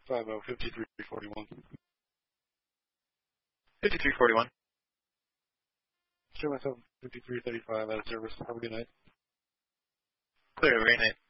5341. 5341. Show myself 5335 out of service. Have a good night. Clear, great night.